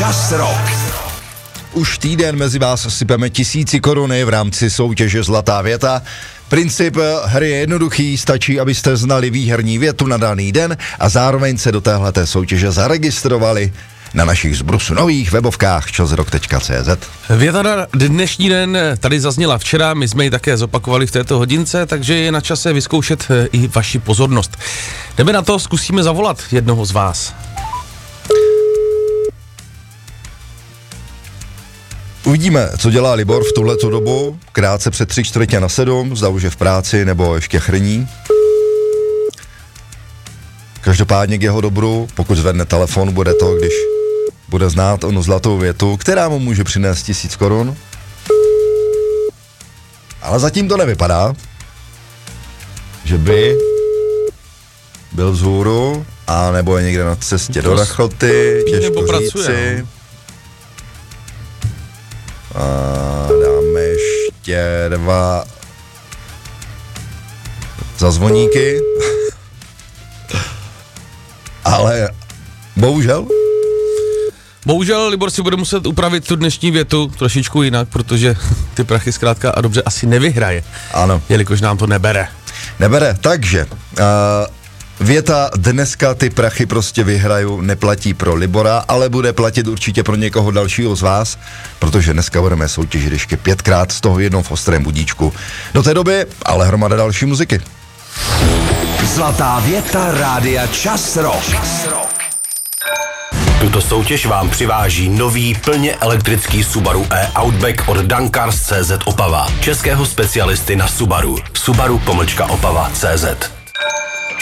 Čas rok. Už týden mezi vás sypeme 1000 koruny v rámci soutěže Zlatá věta. Princip hry je jednoduchý, stačí, abyste znali výherní větu na daný den a zároveň se do téhleté soutěže zaregistrovali na našich zbrusunových webovkách časrok.cz. Věta na dnešní den tady zazněla včera, my jsme ji také zopakovali v této hodince, takže je na čase vyzkoušet i vaši pozornost. Jdeme na to, zkusíme zavolat jednoho z vás. Uvidíme, co dělá Libor v tuhletu dobu, krátce před 6:45, zda už je v práci nebo ještě chrní. Každopádně k jeho dobru, pokud zvedne telefon, bude to, když bude znát onu zlatou větu, která mu může přinést 1000 korun. Ale zatím to nevypadá, že by byl vzhůru, a nebo je někde na cestě do Rachoty, těžko říci. A dáme ještě 2 zazvoníky. Ale bohužel, Libor si bude muset upravit tu dnešní větu trošičku jinak, protože ty prachy zkrátka a dobře asi nevyhraje. Ano. Jelikož nám to nebere. Takže věta dneska ty prachy prostě vyhraju neplatí pro Libora, ale bude platit určitě pro někoho dalšího z vás, protože dneska budeme soutěžit ještě 5krát, z toho jednou v ostrém budíčku. Do té doby ale hromada další muziky. Zlatá věta rádia Čas rok. Tuto soutěž vám přiváží nový plně elektrický Subaru e-Outback od Dankars.cz Opava. Českého specialisty na Subaru. Subaru-Opava.cz